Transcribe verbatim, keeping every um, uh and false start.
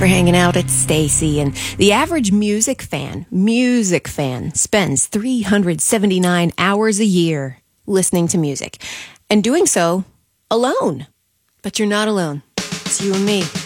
For hanging out, it's Stacy, and the average music fan, music fan, spends three hundred seventy-nine hours a year listening to music, and doing so alone. But you're not alone. It's you and me.